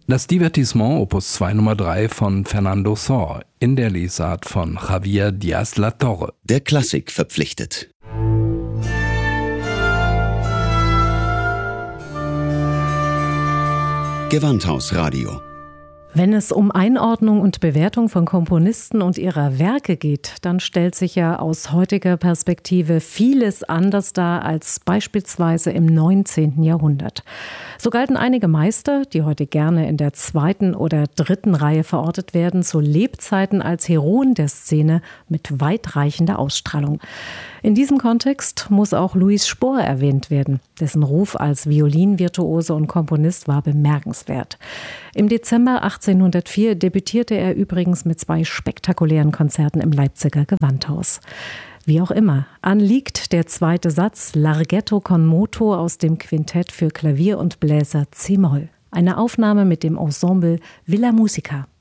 Das Divertissement Opus 2 Nummer 3 von Fernando Sor in der Lesart von Javier Diaz-La Torre. Der Klassik verpflichtet. Gewandhausradio. Wenn es um Einordnung und Bewertung von Komponisten und ihrer Werke geht, dann stellt sich ja aus heutiger Perspektive vieles anders dar als beispielsweise im 19. Jahrhundert. So galten einige Meister, die heute gerne in der 2. oder 3. Reihe verortet werden, zu Lebzeiten als Heroen der Szene mit weitreichender Ausstrahlung. In diesem Kontext muss auch Louis Spohr erwähnt werden. Dessen Ruf als Violinvirtuose und Komponist war bemerkenswert. Im Dezember 1804 debütierte er übrigens mit 2 spektakulären Konzerten im Leipziger Gewandhaus. Wie auch immer, an liegt der 2. Satz Larghetto con moto aus dem Quintett für Klavier und Bläser c-Moll. Eine Aufnahme mit dem Ensemble Villa Musica.